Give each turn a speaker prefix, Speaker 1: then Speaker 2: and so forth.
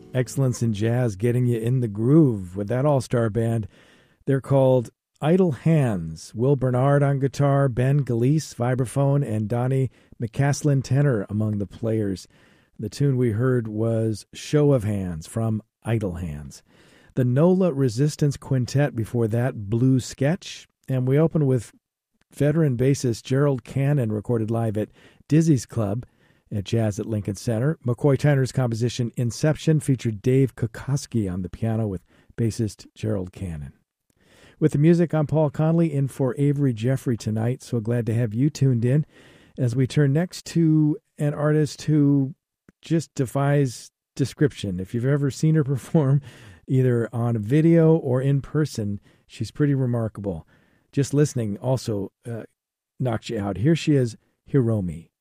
Speaker 1: Excellence in jazz, getting you in the groove with that all-star band. They're called Idle Hands. Will Bernard on guitar, Ben Galeese vibraphone, and Donnie McCaslin tenor among the players. The tune we heard was Show of Hands from Idle Hands. The NOLA Resistance Quintet before that, Blue Sketch. And we open with veteran bassist Gerald Cannon, recorded live at Dizzy's Club at Jazz at Lincoln Center. McCoy Tyner's composition Inception featured Dave Kokoski on the piano with bassist Gerald Cannon. With the music, I'm Paul Connolly in for Avery Jeffrey tonight. So glad to have you tuned in as we turn next to an artist who just defies description. If you've ever seen her perform, either on video or in person, she's pretty remarkable. Just listening also knocks you out. Here she is, Hiromi.